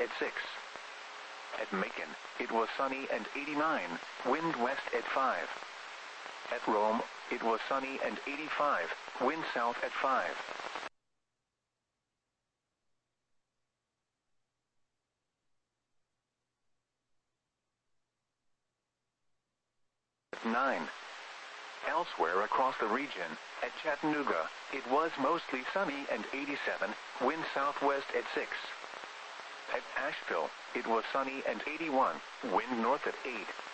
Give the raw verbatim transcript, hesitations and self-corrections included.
at six. At Macon, it was sunny and eighty-nine, wind west at five. At Rome, it was sunny and eighty-five, wind south at five. At nine. Elsewhere across the region, at Chattanooga, it was mostly sunny and eighty-seven, wind southwest at six. At Asheville, it was sunny and eighty-one, wind north at eight.